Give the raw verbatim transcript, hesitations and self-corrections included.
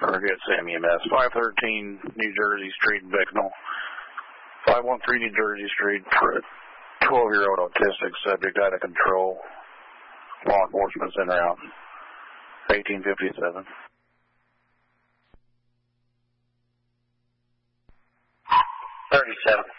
We're good, Sam E M S. five thirteen New Jersey Street, Bicknell. five one three New Jersey Street for a twelve-year-old autistic subject out of control. Law enforcement's en route. eighteen fifty-seven. thirty-seven.